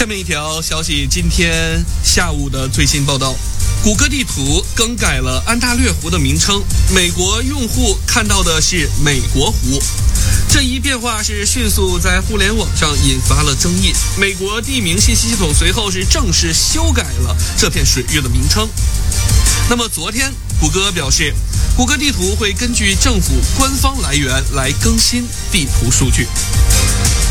下面一条消息，今天下午的最新报道，谷歌地图更改了安大略湖的名称，美国用户看到的是美国湖。这一变化是迅速在互联网上引发了争议，美国地名信息系统随后是正式修改了这片水域的名称。那么昨天谷歌表示，谷歌地图会根据政府官方来源来更新地图数据。